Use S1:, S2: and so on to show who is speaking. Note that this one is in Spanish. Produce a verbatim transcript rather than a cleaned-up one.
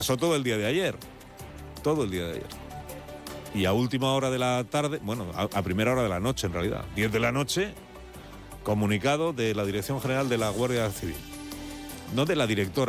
S1: Pasó todo el día de ayer, todo el día de ayer. Y a última hora de la tarde, bueno, a, a primera hora de la noche en realidad, diez de la noche, comunicado de la Dirección General de la Guardia Civil, no de la directora.